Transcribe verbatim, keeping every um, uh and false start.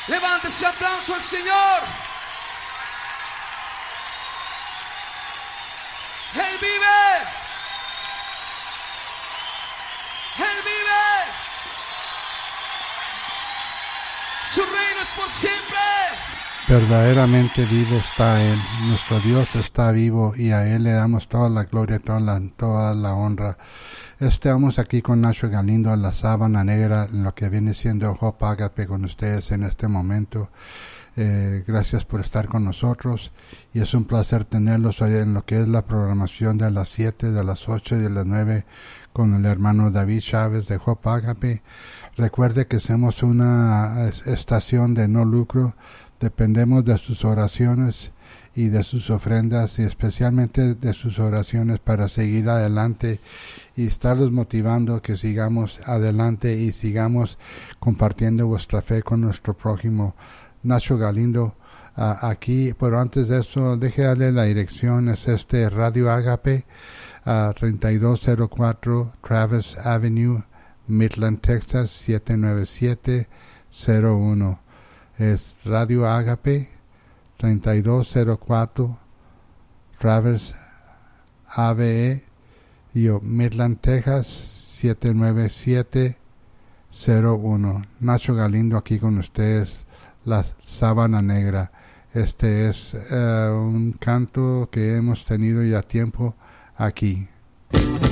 Levante ese aplauso al Señor. Él vive. Él vive. Su reino es por siempre. Verdaderamente vivo está Él. Nuestro Dios está vivo y a Él le damos toda la gloria, toda la, toda la honra. Estamos aquí con Nacho Galindo a la Sábana Negra, en lo que viene siendo Hope Agape con ustedes en este momento. Eh, gracias por estar con nosotros y es un placer tenerlos hoy en lo que es la programación de las siete, de las ocho y de las nueve con el hermano David Chávez de Hope Agape. Recuerde que somos una estación de no lucro, dependemos de sus oraciones y de sus ofrendas y especialmente de sus oraciones para seguir adelante y estarlos motivando que sigamos adelante y sigamos compartiendo vuestra fe con nuestro prójimo. Nacho Galindo uh, aquí, pero antes de eso deje darle la dirección, es este Radio Agape, uh, treinta y dos cero cuatro Travis Avenue, Midland, Texas siete nueve siete cero uno. Es Radio Agape, treinta y dos cero cuatro Travis Avenue, Midland, Texas siete nueve siete cero uno. Nacho Galindo aquí con ustedes, la Sábana Negra. Este es uh, un canto que hemos tenido ya tiempo aquí.